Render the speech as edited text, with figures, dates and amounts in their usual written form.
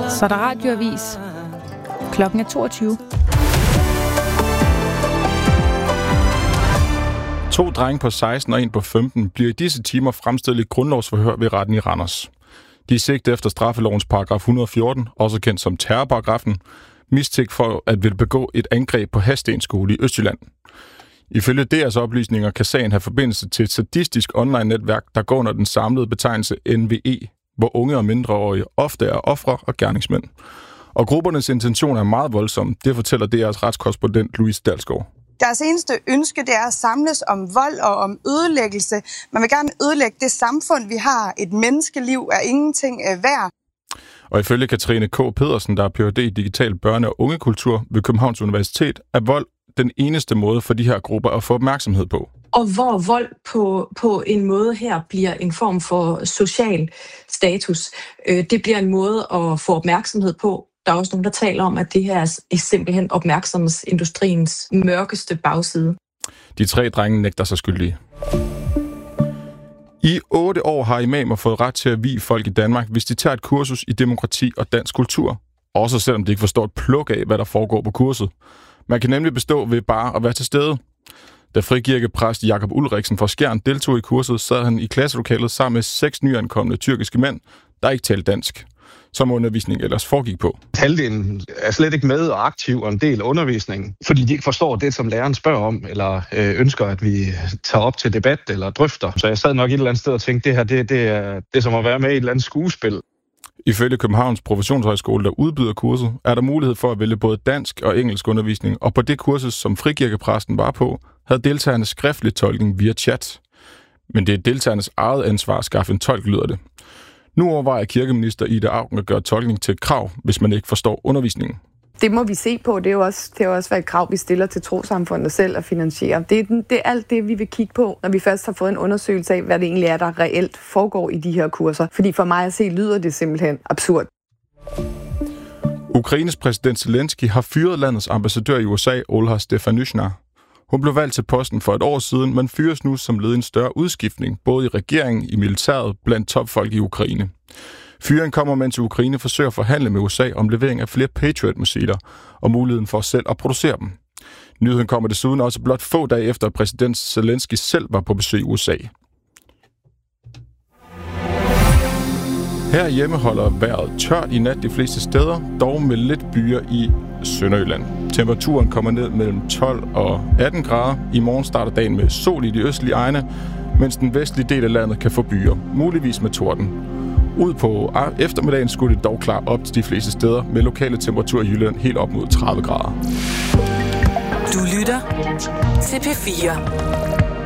Så er der radioavis. Klokken er 22. 2 drenge på 16 og 1 på 15 bliver i disse timer fremstillet i grundlovsforhør ved retten i Randers. De er sigtet efter straffelovens paragraf 114, også kendt som terrorparagrafen, mistænkt for at ville begå et angreb på Hadsten Skole i Østjylland. Ifølge deres oplysninger kan sagen have forbindelse til et sadistisk online-netværk, der går under den samlede betegnelse NVE, hvor unge og mindreårige ofte er ofre og gerningsmænd. Og gruppernes intention er meget voldsomme, det fortæller DR's retskorrespondent Louise Dalsgaard. Deres eneste ønske, det er at samles om vold og om ødelæggelse. Man vil gerne ødelægge det samfund, vi har. Et menneskeliv er ingenting værd. Og ifølge Katrine K. Pedersen, der er Ph.D. i digital børne- og ungekultur ved Københavns Universitet, er vold den eneste måde for de her grupper at få opmærksomhed på. Og hvor vold på en måde her bliver en form for social status. Det bliver en måde at få opmærksomhed på. Der er også nogen, der taler om, at det her er simpelthen opmærksomhedsindustriens mørkeste bagside. De 3 drenge nægter sig skyldige. I 8 år har imamer fået ret til at vie folk i Danmark, hvis de tager et kursus i demokrati og dansk kultur. Også selvom de ikke forstår et pluk af, hvad der foregår på kurset. Man kan nemlig bestå ved bare at være til stede. Da frikirkepræst Jakob Ulriksen fra Skjern deltog i kurset, sad han i klasselokalet sammen med 6 nyankomne tyrkiske mænd, der ikke talte dansk, som undervisningen ellers foregik på. Halvdelen er slet ikke med og aktiv og en del af undervisningen, fordi de ikke forstår det, som læreren spørger om, eller ønsker, at vi tager op til debat eller drøfter. Så jeg sad nok et eller andet sted og tænkte, det her det er som at være med i et eller andet skuespil. Ifølge Københavns Professionshøjskole, der udbyder kurset, er der mulighed for at vælge både dansk og engelsk undervisning, og på det kursus, som frikirkepræsten var på, havde deltagerne skriftlig tolkning via chat. Men det er deltagernes eget ansvar at skaffe en tolk, lyder det. Nu overvejer kirkeminister Ida Auken at gøre tolkning til et krav, hvis man ikke forstår undervisningen. Det må vi se på. Det er jo også et krav, vi stiller til trossamfundet selv at finansiere. Det er alt det, vi vil kigge på, når vi først har fået en undersøgelse af, hvad det egentlig er, der reelt foregår i de her kurser. Fordi for mig at se, lyder det simpelthen absurd. Ukraines præsident Zelensky har fyret landets ambassadør i USA, Olha Stefanushna. Hun blev valgt til posten for et år siden, men fyres nu som led i en større udskiftning, både i regeringen, i militæret, blandt topfolk i Ukraine. Fyringen kommer, mens Ukraine forsøger at forhandle med USA om levering af flere Patriot-missiler og muligheden for selv at producere dem. Nyheden kommer desuden også blot få dage efter, at præsident Zelensky selv var på besøg i USA. Herhjemme holder vejret tørt i nat de fleste steder, dog med lidt byer i Sønderjylland. Temperaturen kommer ned mellem 12 og 18 grader. I morgen starter dagen med sol i de østlige egne, mens den vestlige del af landet kan få byer, muligvis med torden. Ud på eftermiddagen skulle det dog klare op til de fleste steder, med lokale temperaturer i Jylland helt op mod 30 grader. Du lytter til P4.